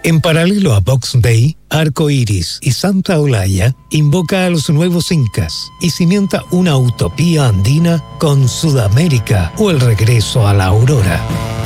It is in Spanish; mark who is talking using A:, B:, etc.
A: En paralelo a Box Day, Arco Iris y Santa Olaya invoca a los nuevos incas y cimienta una utopía andina con Sudamérica o el regreso a la aurora.